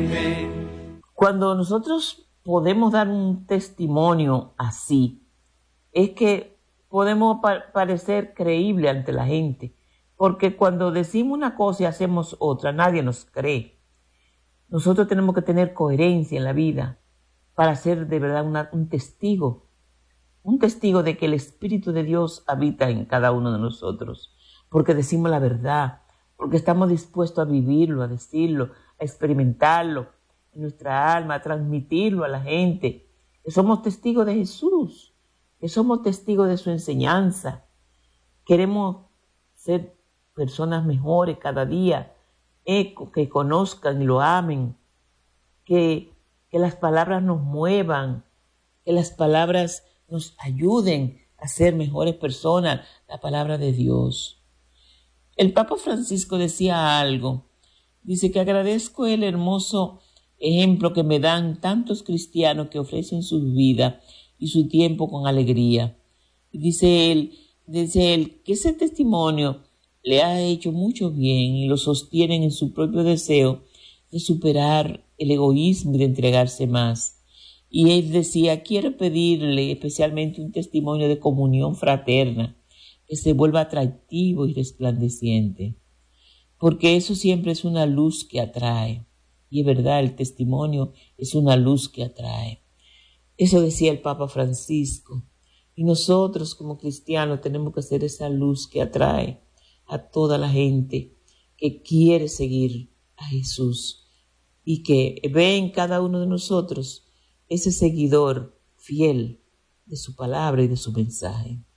Cuando nosotros podemos dar un testimonio así, es que podemos parecer creíble ante la gente, porque cuando decimos una cosa y hacemos otra, nadie nos cree. Nosotros tenemos que tener coherencia en la vida para ser de verdad un testigo de que el Espíritu de Dios habita en cada uno de nosotros, porque decimos la verdad, porque estamos dispuestos a vivirlo, a decirlo, a experimentarlo en nuestra alma, a transmitirlo a la gente, que somos testigos de Jesús, que somos testigos de su enseñanza. Queremos ser personas mejores cada día, que conozcan y lo amen, que las palabras nos muevan, que las palabras nos ayuden a ser mejores personas, la palabra de Dios. El Papa Francisco decía algo, dice que agradezco el hermoso ejemplo que me dan tantos cristianos que ofrecen su vida y su tiempo con alegría. Y dice él que ese testimonio le ha hecho mucho bien y lo sostienen en su propio deseo de superar el egoísmo y de entregarse más. Y él decía, quiero pedirle especialmente un testimonio de comunión fraterna, que se vuelva atractivo y resplandeciente, porque eso siempre es una luz que atrae. Y es verdad, el testimonio es una luz que atrae. Eso decía el Papa Francisco. Y nosotros como cristianos tenemos que ser esa luz que atrae a toda la gente que quiere seguir a Jesús y que ve en cada uno de nosotros ese seguidor fiel de su palabra y de su mensaje.